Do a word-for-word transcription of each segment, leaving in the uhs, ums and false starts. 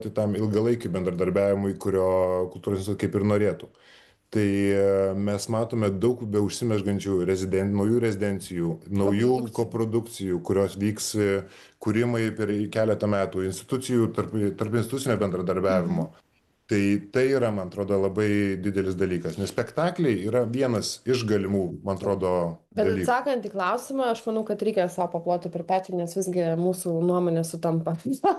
tam ilgalaikiui bendradarbiavimui, kurio kultūros institutai kaip ir norėtų. Tai e, mes matome daug beužsimezgančių reziden, naujų rezidencijų, naujų koprodukcijų, kurios vyks e, kūrimai per keletą metų, institucijų, tarp, tarp institucinio bendradarbiavimo. Mhm. Tai tai yra, man atrodo, labai didelis dalykas, nes spektakliai yra vienas iš galimų, man atrodo, Bet dalykų. atsakant į klausimą, aš manau, kad reikia savo paploti per petį, nes visgi mūsų nuomonė sutampa.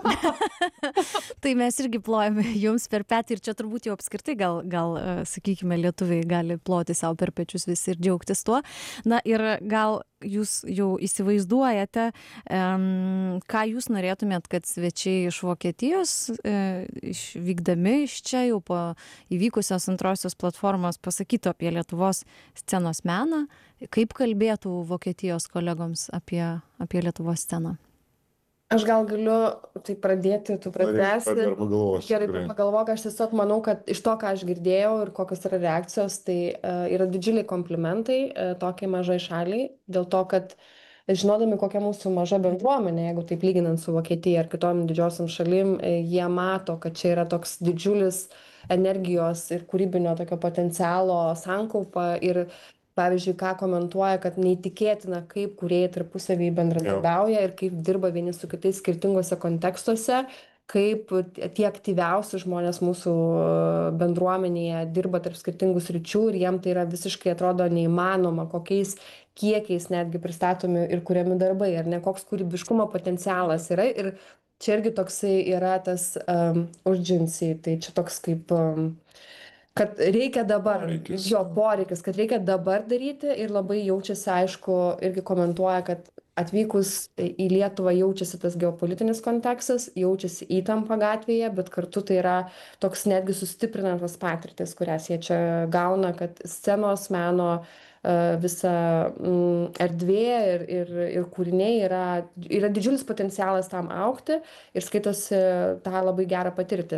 Tai mes irgi plojame jums per petį ir čia turbūt jau apskritai gal, gal e, sakykime, lietuviai gali ploti savo per pečius visi ir džiaugtis tuo. Na ir gal jūs jau įsivaizduojate, em, ką jūs norėtumėt, kad svečiai iš Vokietijos, e, išvykdami iš čia jau po įvykusios antrosios platformos pasakytų apie Lietuvos scenos meną, kaip kalbėtų Vokietijos kolegoms apie, apie Lietuvos sceną? Aš gal galiu tai pradėti, tu pratęsti. Dar pagalvosiu, Gerai, tikrai. pagalvok, aš tiesiog manau, kad iš to, ką aš girdėjau ir kokios yra reakcijos, tai uh, yra didžiuliai komplimentai uh, tokiai mažai šaliai, dėl to, kad žinodami, kokia mūsų maža bendruomenė, jeigu taip lyginant su Vokietija ar kitom didžiosiam šalim, uh, jie mato, kad čia yra toks didžiulis energijos ir kūrybinio tokio potencialo sankaupa ir pavyzdžiui, ką komentuoja, kad neįtikėtina, kaip kūrėjai tarpusavį bendradarbiauja ir kaip dirba vieni su kitais skirtingose kontekstuose, kaip tie aktyviausi žmonės mūsų bendruomenėje dirba tarp skirtingų sričių ir jiem tai yra visiškai atrodo neįmanoma, kokiais kiekiais netgi pristatomi ir kuriami darbai, ar ne, koks kūrybiškumo potencialas yra. Ir čia irgi toksai yra tas um, urgency, tai čia toks kaip... Um, kad reikia dabar, Poreikis. jo poreikis, kad reikia dabar daryti ir labai jaučiasi, aišku, irgi komentuoja, kad atvykus į Lietuvą jaučiasi tas geopolitinis kontekstas, jaučiasi įtampa gatvėje, bet kartu tai yra toks netgi sustiprinantas patirtis, kurias jie čia gauna, kad scenos meno uh, visa mm, erdvė ir, ir, ir kūriniai yra, yra didžiulis potencialas tam augti ir skaitosi tą labai gerą patirti.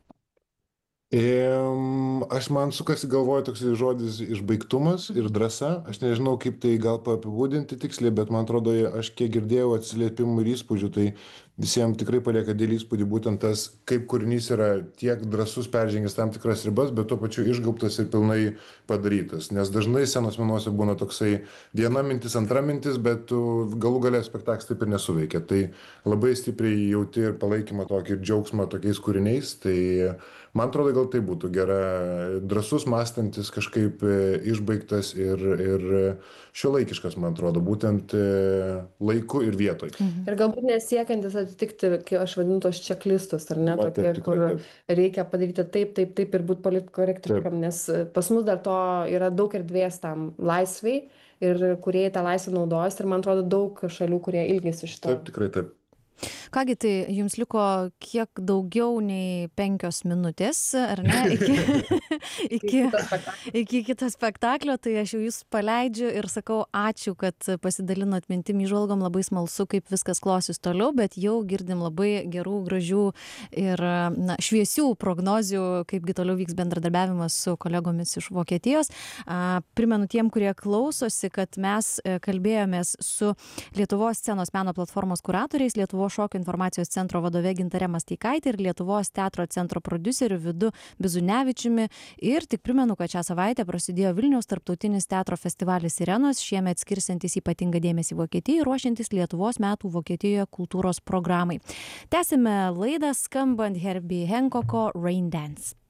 Ehm, aš man sukasi galvoju toks žodis išbaigtumas ir drąsa. Aš nežinau, kaip tai gal apibūdinti tiksliai, bet man atrodo, aš kiek girdėjau atsiliepimų ir įspūdžių, tai visiems tikrai palieka didelį įspūdį būtent tas, kaip kūrinys yra tiek drąsus peržengęs tam tikras ribas, bet tuo pačiu išgaubtas ir pilnai padarytas. Nes dažnai scenos menuose būna toksai viena mintis, antra mintis, bet tu galų galę spektaklis taip ir nesuveikia. Tai labai stipriai jauti ir palaikymą tokį ir džiaugsmą tokiais kūriniais. Tai man atrodo, gal tai būtų gera, drąsus, mąstantis, kažkaip e, išbaigtas ir, ir šiuolaikiškas, man atrodo, būtent e, laiku ir vietoj. Mhm. Ir galbūt nesiekiantis atitikti, kai aš vadinu tos čeklistus, ar ne, Va, tokie, taip, kur tikrai taip. reikia padaryti taip, taip, taip ir būti politkorektiškam, nes pas mus dar to yra daug erdvės tam laisvai ir kūrėjai tą laisvę naudojasi ir man atrodo daug šalių, kurie ilgisi šito. Taip, tikrai taip. Kągi, tai jums liko kiek daugiau nei penkios minutės, ar ne, iki, iki, iki kito spektaklio, tai aš jau jūs paleidžiu ir sakau ačiū, kad pasidalinot mintim įžvalgom, labai smalsu, kaip viskas klosis toliau, bet jau girdim labai gerų, gražių ir na, šviesių prognozių, kaipgi toliau vyks bendradarbiavimas su kolegomis iš Vokietijos. A, primenu tiem, kurie klausosi, kad mes kalbėjomės su Lietuvos scenos meno platformos kuratoriais, Lietuvos šokio informacijos centro vadove Gintare Masteikaite ir Lietuvos teatro centro prodiuseriu Vidu Bizunevičiumi. Ir tik primenu, kad šią savaitę prasidėjo Vilniaus tarptautinis teatro festivalis Sirenos, šiemet skirsiantis ypatingą dėmesį Vokietijai, ruošiantis Lietuvos metų Vokietijoje kultūros programai. Tęsime laidą skambant Herbie Hancocko Rain Dance.